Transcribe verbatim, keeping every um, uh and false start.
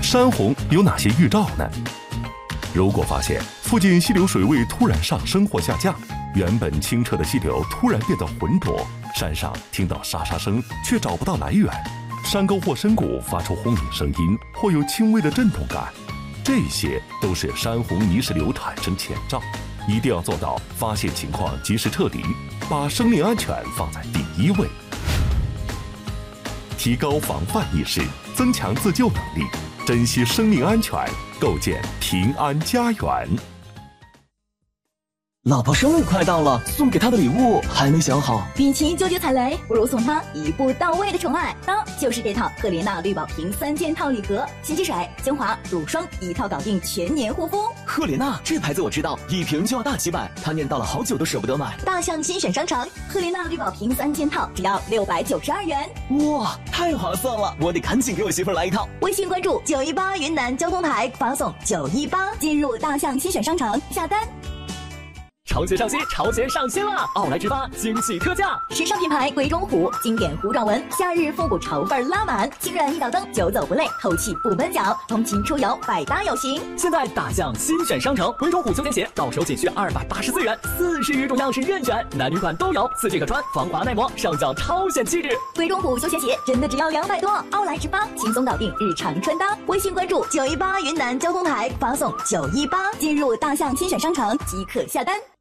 山洪有哪些预兆呢？如果发现附近溪流水位突然上升或下降，原本清澈的溪流突然变得浑浊，山上听到沙沙声却找不到来源，山沟或深谷发出轰鸣声音或有轻微的震动感，这些都是山洪泥石流产生前兆，一定要做到发现情况及时撤离，把生命安全放在第一位。提高防范意识，增强自救能力，珍惜生命安全，构建平安家园。 老婆生日快到了，送给她的礼物还没想好。 与其纠结踩雷，不如送她一步到位的宠爱。当就是这套赫莲娜绿宝瓶三件套礼盒，洗洁水、精华、乳霜一套搞定全年护肤。 赫莲娜这牌子我知道，一瓶就要大几百，她念叨了好久都舍不得买。 大象新选商城，赫莲娜绿宝瓶三件套只要六百九十二元。 哇，太划算了，我得赶紧给我媳妇来一套。 微信关注九一八云南交通台，发送九一八进入大象新选商城下单。 潮鞋上新，潮鞋上新了！奥莱之发惊喜特价， 时尚品牌鬼冢虎经典糊状纹，夏日复古潮范拉满，轻软一脚蹬，久走不累，透气不闷脚，通勤出游百搭有型。 现在大象新选商城，鬼冢虎休闲鞋到手仅需二百八十四元，四十余种样式任选，男女款都有，四季可穿，防滑耐磨，上脚超显气质。 鬼冢虎休闲鞋真的只要两百多，奥莱之发轻松搞定日常穿搭。微信关注九一八云南交通台，发送九一八进入大象新选商城即可下单。